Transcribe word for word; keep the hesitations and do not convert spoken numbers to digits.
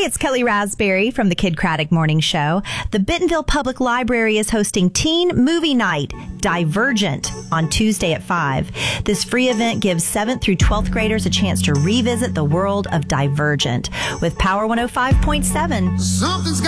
it's Kelly Raspberry from the Kid Craddock Morning Show. The Bentonville Public Library is hosting Teen Movie Night, Divergent, on Tuesday at five. This free event gives seventh through twelfth graders a chance to revisit the world of Divergent with Power one oh five point seven. Something's